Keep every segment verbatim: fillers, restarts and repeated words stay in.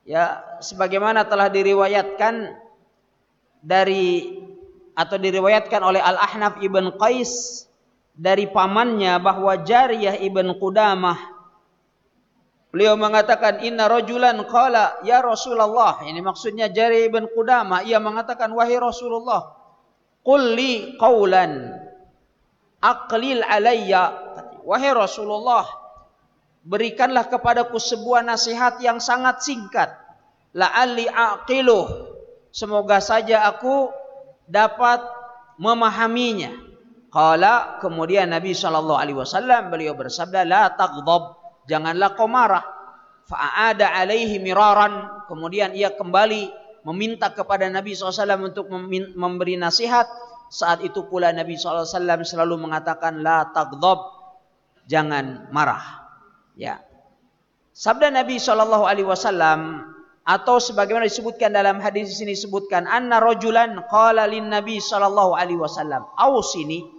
Ya, sebagaimana telah diriwayatkan dari atau diriwayatkan oleh Al-Ahnaf ibn Qais dari pamannya bahwa Jariyah ibn Qudamah, beliau mengatakan inna rajulan qala ya Rasulullah. Ini maksudnya Jariyah ibn Qudamah, ia mengatakan wahai Rasulullah, qul li qawlan aqlil alayya. Wahai Rasulullah, berikanlah kepadaku sebuah nasihat yang sangat singkat. La'alli aqiluh, semoga saja aku dapat memahaminya. Qala, kemudian Nabi sallallahu alaihi wasallam beliau bersabda, la taghdab, janganlah kau marah. Fa'ada alaihi miraran, kemudian ia kembali meminta kepada Nabi sallallahu alaihi wasallam untuk memberi nasihat. Saat itu pula Nabi sallallahu alaihi wasallam selalu mengatakan la taghdab, jangan marah. Ya. Sabda Nabi sallallahu alaihi wasallam atau sebagaimana disebutkan dalam hadis ini disebutkan anna rajulan qala lin Nabi sallallahu alaihi wasallam, ausini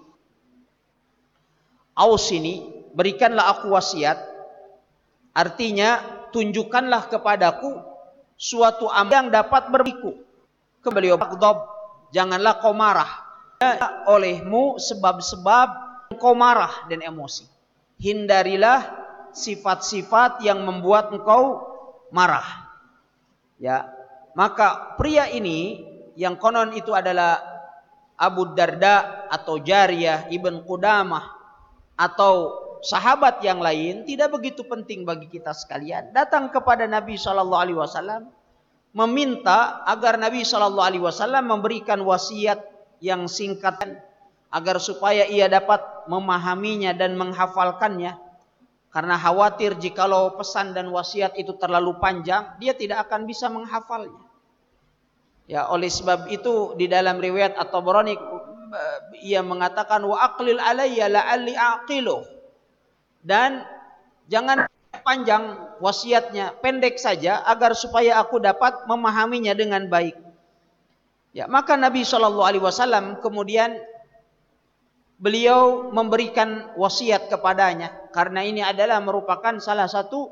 ausini, berikanlah aku wasiat. Artinya tunjukkanlah kepadaku suatu amal yang dapat berbiku. Beliau baghdab, janganlah kau marah olehmu sebab-sebab kau marah dan emosi. Hindarilah sifat-sifat yang membuat engkau marah. Ya, maka pria ini yang konon itu adalah Abu Darda atau Jariyah ibn Qudamah atau sahabat yang lain, tidak begitu penting bagi kita sekalian. Datang kepada Nabi sallallahu alaihi wasallam meminta agar Nabi sallallahu alaihi wasallam memberikan wasiat yang singkat agar supaya ia dapat memahaminya dan menghafalkannya, karena khawatir jikalau pesan dan wasiat itu terlalu panjang dia tidak akan bisa menghafalnya. Ya, oleh sebab itu di dalam riwayat At-Tabarani ia mengatakan wa aqlil alayya la'alli aqilu, dan jangan panjang wasiatnya, pendek saja agar supaya aku dapat memahaminya dengan baik. Ya, maka Nabi sallallahu alaihi wasallam kemudian beliau memberikan wasiat kepadanya, karena ini adalah merupakan salah satu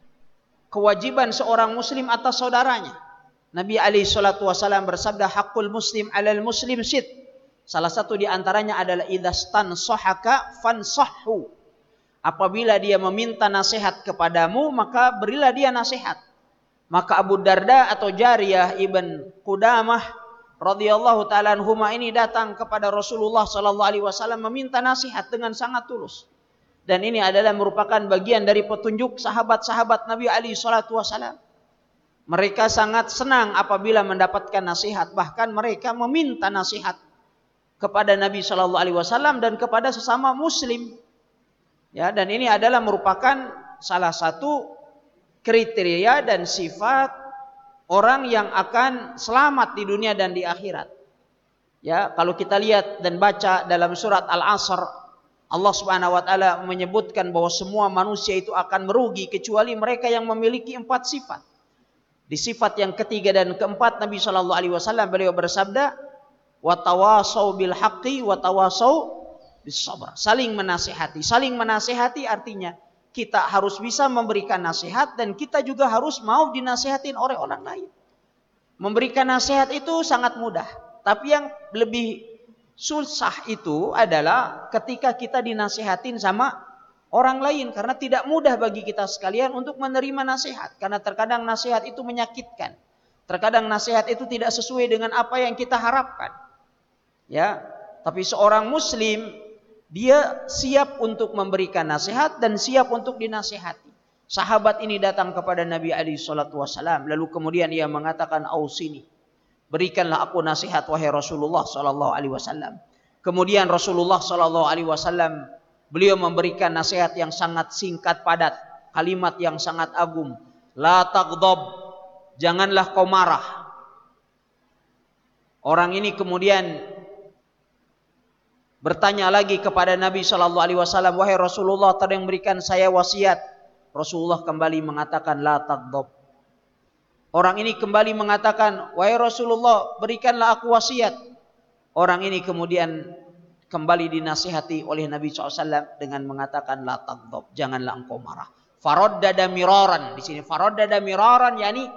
kewajiban seorang muslim atas saudaranya. Nabi alaihi salatu wasallam bersabda, haqqul muslim 'alal muslim sit. Salah satu di antaranya adalah idzastan sahaka fansahhu. Apabila dia meminta nasihat kepadamu, maka berilah dia nasihat. Maka Abu Darda atau Jariyah ibn Qudamah radhiyallahu ta'ala anhuma ini datang kepada Rasulullah sallallahu alaihi wasallam meminta nasihat dengan sangat tulus. Dan ini adalah merupakan bagian dari petunjuk sahabat-sahabat Nabi alaihi salatu wasallam. Mereka sangat senang apabila mendapatkan nasihat, bahkan mereka meminta nasihat kepada Nabi sallallahu alaihi wasallam dan kepada sesama muslim. Ya, dan ini adalah merupakan salah satu kriteria dan sifat orang yang akan selamat di dunia dan di akhirat. Ya, kalau kita lihat dan baca dalam surat Al-Asr, Allah Subhanahu wa taala menyebutkan bahwa semua manusia itu akan merugi kecuali mereka yang memiliki empat sifat. Di sifat yang ketiga dan keempat Nabi sallallahu alaihi wasallam beliau bersabda, "Wa tawasau bil haqqi wa tawasau bis sabr." Saling menasihati. Saling menasihati artinya kita harus bisa memberikan nasihat dan kita juga harus mau dinasihatin oleh orang lain. Memberikan nasihat itu sangat mudah, tapi yang lebih susah itu adalah ketika kita dinasihatin sama orang lain, karena tidak mudah bagi kita sekalian untuk menerima nasihat, karena terkadang nasihat itu menyakitkan. Terkadang nasihat itu tidak sesuai dengan apa yang kita harapkan. Ya, tapi seorang muslim dia siap untuk memberikan nasihat dan siap untuk dinasihati. Sahabat ini datang kepada Nabi alaihi salatu wasallam, lalu kemudian ia mengatakan, "Ausini, berikanlah aku nasihat wahai Rasulullah sallallahu alaihi wasallam." Kemudian Rasulullah sallallahu alaihi wasallam beliau memberikan nasihat yang sangat singkat padat, kalimat yang sangat agung. La taghdab, janganlah kau marah. Orang ini kemudian bertanya lagi kepada Nabi sallallahu alaihi wasallam, "Wahai Rasulullah, tolong berikan saya wasiat." Rasulullah kembali mengatakan, "La taghdab." Orang ini kembali mengatakan, "Wahai Rasulullah, berikanlah aku wasiat." Orang ini kemudian kembali dinasihati oleh Nabi shallallahu alaihi wasallam dengan mengatakan, "La taghdab, janganlah engkau marah." Faraddada miraran, di sini faraddada miraran yakni